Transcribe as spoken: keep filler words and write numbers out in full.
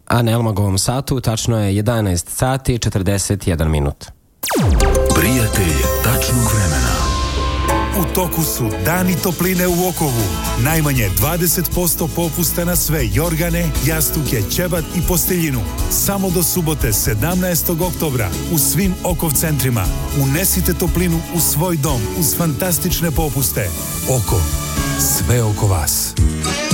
a na Elmagovom satu tačno je jedanaest sati četrdeset jedan minut. Prijatelj tačnog vremena. U toku su Dani topline u Okovu. Najmanje dvadeset posto popusta na sve jorgane, jastuke, ćebat i posteljinu. Samo do subote sedamnaestog oktobra u svim Okov centrima. Unesite toplinu u svoj dom uz fantastične popuste. Oko. Sve oko vas.